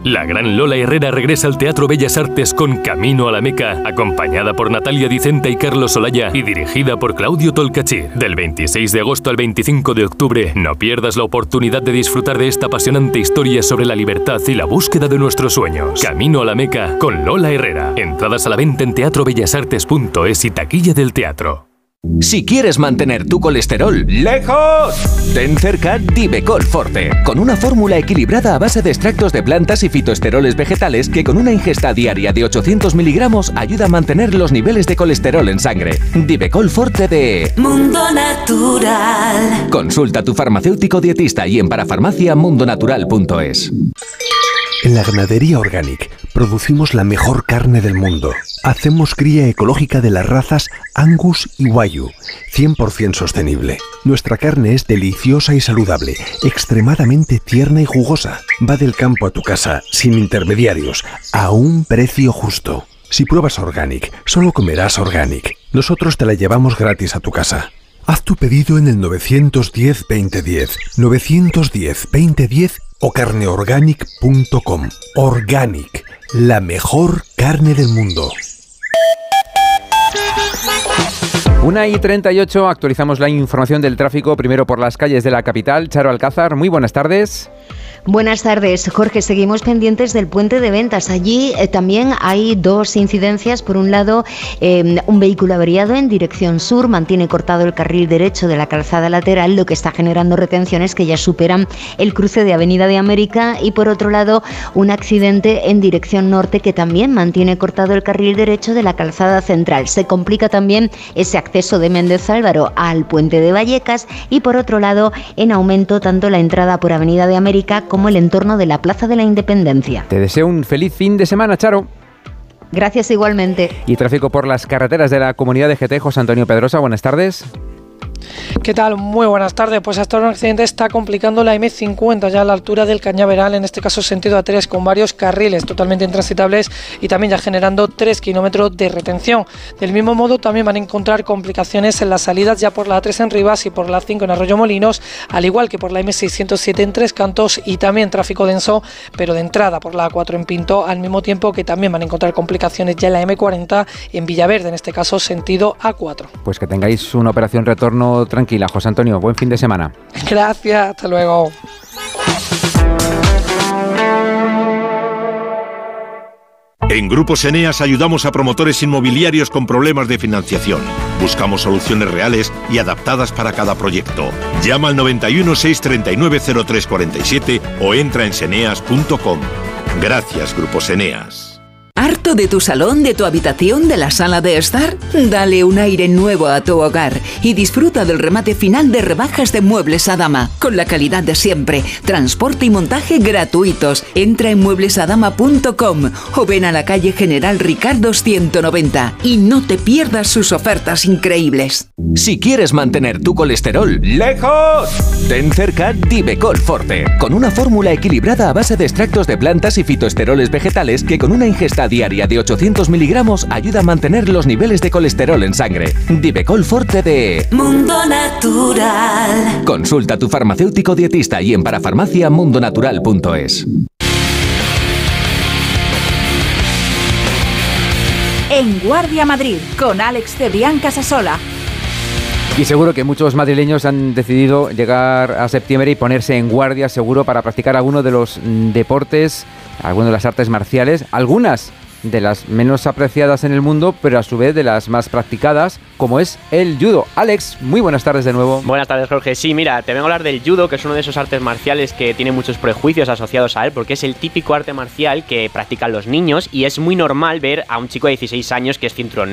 La gran Lola Herrera regresa al Teatro Bellas Artes con Camino a la Meca, acompañada por Natalia Dicenta y Carlos Olaya y dirigida por Claudio Tolcachir. Del 26 de agosto al 25 de octubre, no pierdas la oportunidad de disfrutar de esta apasionante historia sobre la libertad y la búsqueda de nuestros sueños. Camino a la Meca con Lola Herrera. Entradas a la venta en teatrobellasartes.es y taquilla del teatro. Si quieres mantener tu colesterol lejos, ten cerca Divecol Forte, con una fórmula equilibrada a base de extractos de plantas y fitoesteroles vegetales que con una ingesta diaria de 800 miligramos ayuda a mantener los niveles de colesterol en sangre. Divecol Forte de Mundo Natural. Consulta a tu farmacéutico dietista y en parafarmaciamundonatural.es. En la ganadería Organic producimos la mejor carne del mundo. Hacemos cría ecológica de las razas Angus y Wagyu, 100% sostenible. Nuestra carne es deliciosa y saludable, extremadamente tierna y jugosa. Va del campo a tu casa, sin intermediarios, a un precio justo. Si pruebas Organic, solo comerás Organic. Nosotros te la llevamos gratis a tu casa. Haz tu pedido en el 910-2010, 910-2010 o carneorganic.com. Organic, la mejor carne del mundo. 1:38, actualizamos la información del tráfico, primero por las calles de la capital. Charo Alcázar, muy buenas tardes. Buenas tardes, Jorge. Seguimos pendientes del puente de Ventas. Allí también hay dos incidencias. Por un lado, un vehículo averiado en dirección sur mantiene cortado el carril derecho de la calzada lateral, lo que está generando retenciones que ya superan el cruce de Avenida de América. Y por otro lado, un accidente en dirección norte que también mantiene cortado el carril derecho de la calzada central. Se complica también ese acceso de Méndez Álvaro al puente de Vallecas y por otro lado, en aumento tanto la entrada por Avenida de América como el entorno de la Plaza de la Independencia. Te deseo un feliz fin de semana, Charo. Gracias igualmente. Y tráfico por las carreteras de la comunidad de GT, José Antonio Pedrosa, buenas tardes. ¿Qué tal? Muy buenas tardes. Pues hasta ahora un accidente está complicando la M50 ya a la altura del Cañaveral, en este caso sentido A3, con varios carriles totalmente intransitables y también ya generando 3 kilómetros de retención. Del mismo modo también van a encontrar complicaciones en las salidas ya por la A3 en Rivas y por la A5 en Arroyomolinos, al igual que por la M607 en Tres Cantos y también tráfico denso, pero de entrada por la A4 en Pinto, al mismo tiempo que también van a encontrar complicaciones ya en la M40 en Villaverde, en este caso sentido A4. Pues que tengáis una operación retorno tranquila, José Antonio. Buen fin de semana. Gracias, hasta luego. En Grupos Eneas ayudamos a promotores inmobiliarios con problemas de financiación. Buscamos soluciones reales y adaptadas para cada proyecto. Llama al 91 639 0347 o entra en seneas.com. Gracias, Grupos Eneas. ¿Harto de tu salón, de tu habitación, de la sala de estar? Dale un aire nuevo a tu hogar y disfruta del remate final de rebajas de Muebles Adama, con la calidad de siempre, transporte y montaje gratuitos. Entra en mueblesadama.com o ven a la calle General Ricardo 190 y no te pierdas sus ofertas increíbles. Si quieres mantener tu colesterol lejos, ten cerca Divecol Forte, con una fórmula equilibrada a base de extractos de plantas y fitoesteroles vegetales que con una ingesta diaria de 800 miligramos ayuda a mantener los niveles de colesterol en sangre. Divecol Forte de Mundo Natural. Consulta a tu farmacéutico dietista y en parafarmaciamundonatural.es. En Guardia Madrid, con Alex Cebrián Casasola. Y seguro que muchos madrileños han decidido llegar a septiembre y ponerse en guardia seguro para practicar alguno de los deportes, algunas de las artes marciales, algunas de las menos apreciadas en el mundo, pero a su vez de las más practicadas, como es el judo. Alex, muy buenas tardes de nuevo. Buenas tardes, Jorge. Sí, mira, te vengo a hablar del judo, que es uno de esos artes marciales que tiene muchos prejuicios asociados a él, porque es el típico arte marcial que practican los niños y es muy normal ver a un chico de 16 años que es cinturón